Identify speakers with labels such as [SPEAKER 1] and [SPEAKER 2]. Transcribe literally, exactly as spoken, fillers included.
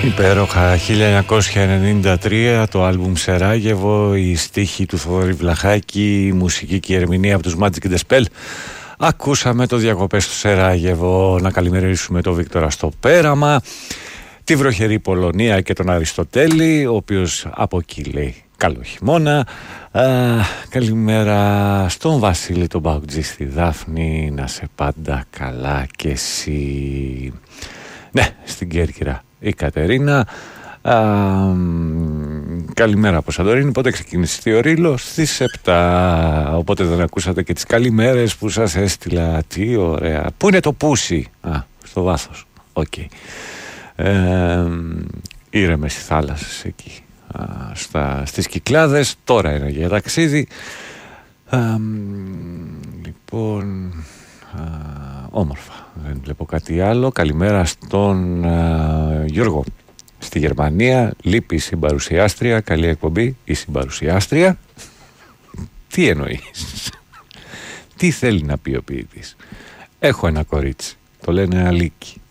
[SPEAKER 1] Υπέροχα, χίλια εννιακόσια ενενήντα τρία, το άλμπουμ Σεράγεβο, η στίχη του Θοδωρή Βλαχάκη, η μουσική και η ερμηνεία από τους Magic the Spell. Ακούσαμε το διακοπές στο Σεράγεβο. Να καλημερίσουμε τον Βίκτορα στο πέραμα, τη βροχερή Πολωνία και τον Αριστοτέλη, ο οποίος από εκεί λέει καλό χειμώνα. Α, καλημέρα στον Βασίλη τον Παουτζή, στη Δάφνη, να σε πάντα καλά και εσύ. Ναι, στην Κέρκυρα η Κατερίνα. Α, καλημέρα από Σαντορίνη. Πότε ξεκίνησε ο Ρήλο? Στις επτά. Οπότε δεν ακούσατε και τις καλημέρες που σας έστειλα. Τι ωραία. Πού είναι το πούσι? Α, στο βάθος. Οκ. Okay. Ε, ήρεμες οι θάλασσες εκεί, α, στα, στις Κυκλάδες. Τώρα είναι για ταξίδι. Α, λοιπόν, α, όμορφα. Δεν βλέπω κάτι άλλο. Καλημέρα στον α, Γιώργο στη Γερμανία. Λείπει η συμπαρουσιάστρια. Καλή εκπομπή η συμπαρουσιάστρια. Τι εννοείς? Τι θέλει να πει ο ποιητής? Έχω ένα κορίτσι, το λένε Αλίκη.